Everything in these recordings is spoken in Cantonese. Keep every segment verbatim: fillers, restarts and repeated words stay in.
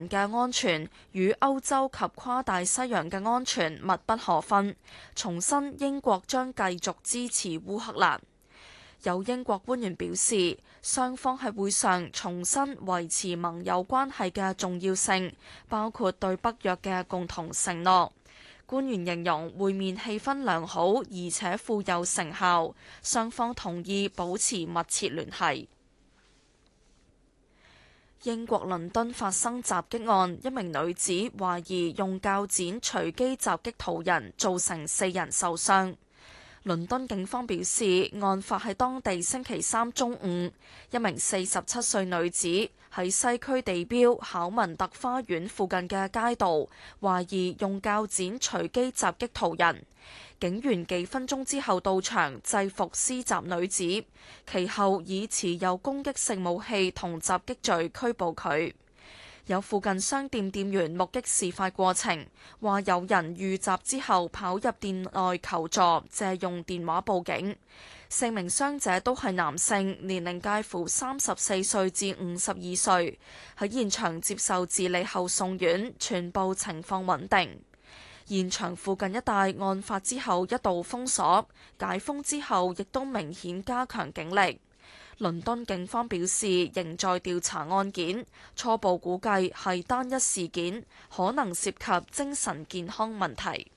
嘅安全與歐洲及跨大西洋嘅安全密不可分，重申英國將繼續支持烏克蘭。有英國官員表示，雙方喺會上重申維持盟友關係嘅重要性，包括對北約嘅共同承諾。官員形容會面氣氛良好，而且富有成效，雙方同意保持密切聯繫。英國倫敦發生襲擊案，一名女子懷疑用鉸剪隨機襲擊途人，造成四人受傷。倫敦警方表示，案發喺當地星期三中午，一名四十七歲女子喺西區地標考文特花園附近嘅街道，懷疑用鉸剪隨機襲擊途人。警員幾分鐘之後到場制服施襲女子，其後以持有攻擊性武器同襲擊罪拘捕佢。有附近商店店員目擊事發過程，話有人遇襲之後跑入店內求助，借用電話報警。四名傷者都係男性，年齡介乎三十四歲至五十二歲，喺現場接受治理後送院，全部情況穩定。現場附近一帶案發之後一度封鎖，解封之後亦都明顯加強警力。倫敦警方表示，仍在調查案件，初步估計係單一事件，可能涉及精神健康問題。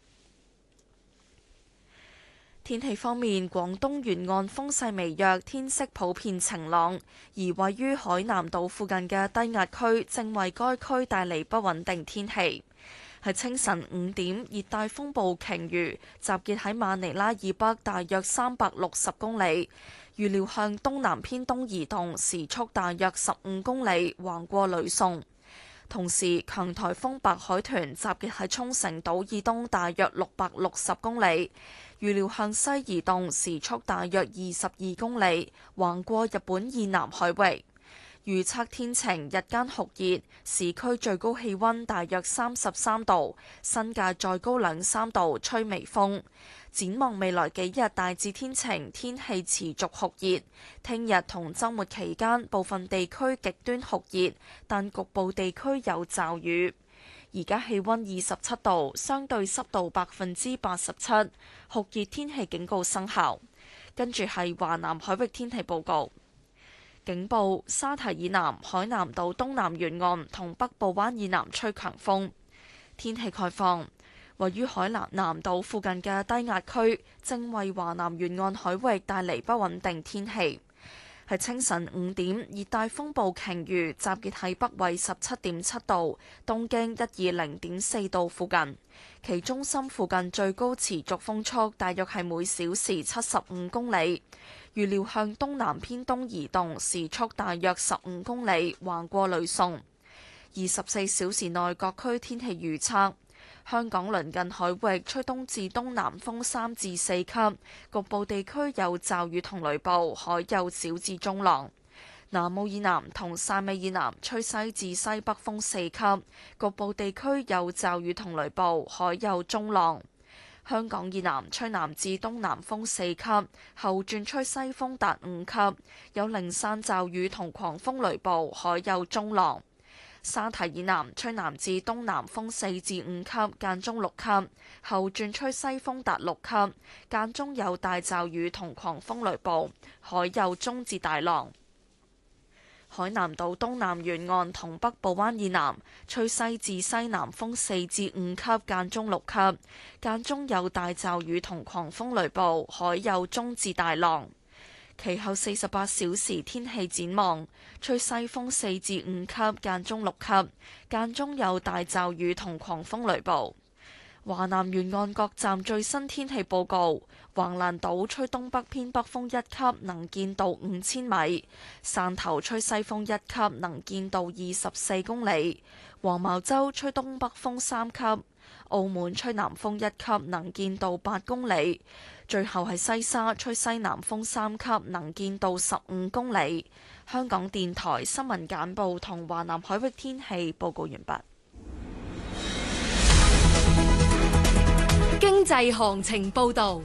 天氣方面，廣東沿岸風勢微弱，天色普遍晴朗，而位於海南島附近嘅低壓區正為該區帶嚟不穩定天氣。喺清晨五點，熱帶風暴鯨魚集結喺馬尼拉以北大約三百六十公里，預料向東南偏東移動，時速大約十五公里，橫過呂宋。同時，強颱風白海豚集結喺沖繩島以東大約六百六十公里，預料向西移動，時速大約二十二公里，橫過日本以南海域。預測天晴，日間酷熱，市區最高氣溫大約三十三度，新界再高兩三度，吹微風。展望未來幾日大致天晴，天氣持續酷熱。聽日同週末期間，部分地區極端酷熱，但局部地區有驟雨。而家氣溫二十七度，相對濕度百分之八十七，酷熱天氣警告生效。跟住係華南海域天氣報告。警報：沙堤以南、海南島東南沿岸同北部灣以南吹強風。天氣概況：位於海南南島附近嘅低壓區正為華南沿岸海域帶嚟不穩定天氣。喺清晨五點，熱帶風暴鯨魚集結喺北緯十七點七度、東經一二零點四度附近，其中心附近最高持續風速大約係每小時七十五公里。預料向東南偏東移動，時速大約十五公里，橫過呂宋。二十四小時內各區天氣預測：香港鄰近海域吹東至東南風三至四級，局部地區有驟雨同雷暴，海有小至中浪。南澳以南同汕尾以南吹西至西北風四級，局部地區有驟雨同雷暴，海有中浪。香港以南吹南至東南風四級，後轉吹西風達五級，有零散驟雨同狂風雷暴，海有中浪。沙堤以南吹南至東南風四至五級，間中六級，後轉吹西風達六級，間中有大驟雨同狂風雷暴，海有中至大浪。海南島東南沿岸同北部灣以南吹西至西南風四至五級，間中六級，間中有大驟雨同狂風雷暴，海有中至大浪。其後四十八小時天氣展望：吹西風四至五級，間中六級，間中有大驟雨同狂風雷暴。華南沿岸各站最新天氣報告：橫瀾島吹東北偏北風一級，能見度五千米；汕頭吹西風一級，能見度二十四公里；黃茅洲吹東北風三級；澳門吹南風一級，能見度八公里；最後係西沙吹西南風三級，能見度十五公里。香港電台新聞簡報同華南海域天氣報告完畢。 經濟行情報導。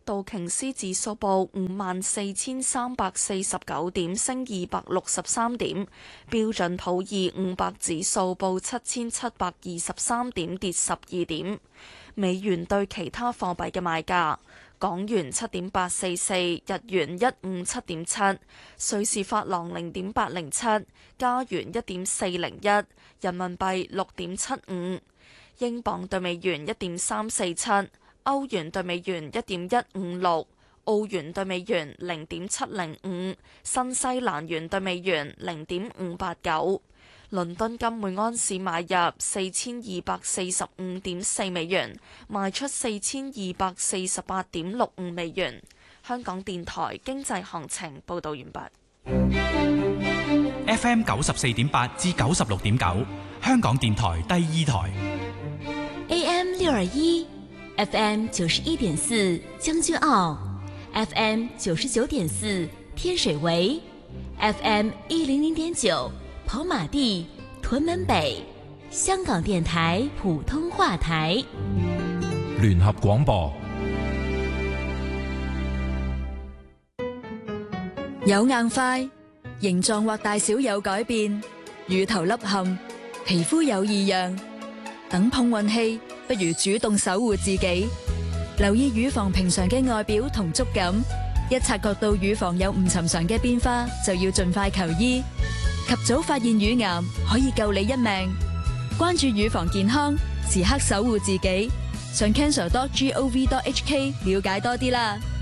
道瓊斯指數報五萬四千三百四十九點，升二百六十三點；標準普爾五百指數報七千七百二十三點，跌十二點。美元對其他貨幣嘅賣價：港元七點八四四，日元一五七點七，瑞士法郎零點八零七，加元一點四零一，人民幣六點七五，英鎊對美元一點三四七，歐元對美元一點一五六，澳元對美元零點七零五，新西蘭元對美元零點五八九。倫敦金每安士買入四千二百四十五點四美元，賣出四千二百四十八點六五美元。香港電台經濟行情報道完畢。 F M 九十四點八至九十六點九，香港電台第二台。 A M 六二一，F M 九十一點四將軍澳 ，F M 九十九點四天水圍 ，F M 一零零點九。跑馬地、屯門北，香港電台普通話台， 聯合廣播。 有硬塊，形狀或大小有改變，乳頭凹陷，皮膚有異樣，等碰運氣，不如主動守護自己。留意乳房平常嘅外表同觸感，一察覺到乳房有唔尋常嘅變化，就要盡快求醫。及早發現乳癌可以救你一命，關注乳房健康，時刻守護自己。上 cancer dot gov dot hk 了解多啲啦。